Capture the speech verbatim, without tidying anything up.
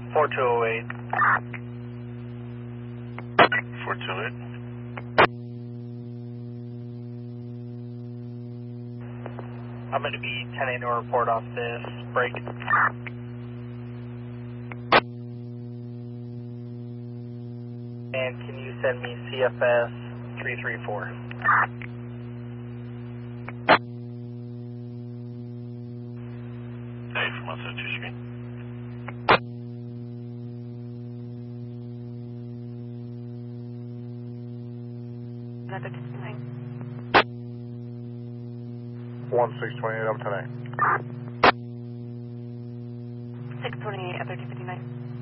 four two oh eight. four two eight. I'm going to be ten eight to report off this break. And can you send me C F S three three four? Hey, from outside two screen. Another fifty-nine. one six two eight up tonight. six twenty-eight at thirty fifty-nine.